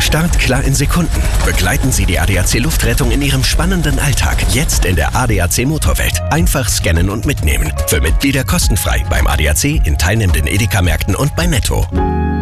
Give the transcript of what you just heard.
Startklar in Sekunden. Begleiten Sie die ADAC Luftrettung in Ihrem spannenden Alltag. Jetzt in der ADAC Motorwelt. Einfach scannen und mitnehmen. Für Mitglieder kostenfrei beim ADAC, in teilnehmenden Edeka-Märkten und bei Netto.